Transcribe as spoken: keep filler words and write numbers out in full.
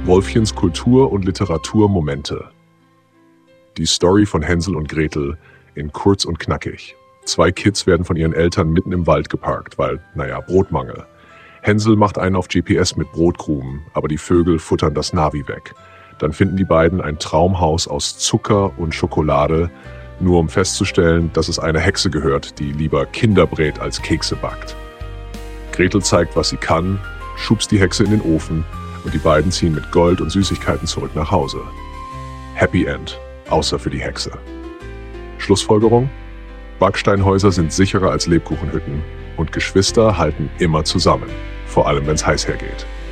Wolfchens Kultur- und Literaturmomente. Die Story von Hänsel und Gretel in kurz und knackig. Zwei Kids werden von ihren Eltern mitten im Wald geparkt, weil, naja, Brotmangel. Hänsel macht einen auf G P S mit Brotkrumen, aber die Vögel futtern das Navi weg. Dann finden die beiden ein Traumhaus aus Zucker und Schokolade, nur um festzustellen, dass es einer Hexe gehört, die lieber Kinderbrät als Kekse backt. Gretel zeigt, was sie kann, schubst die Hexe in den Ofen und die beiden ziehen mit Gold und Süßigkeiten zurück nach Hause. Happy End, außer für die Hexe. Schlussfolgerung? Backsteinhäuser sind sicherer als Lebkuchenhütten und Geschwister halten immer zusammen, vor allem wenn es heiß hergeht.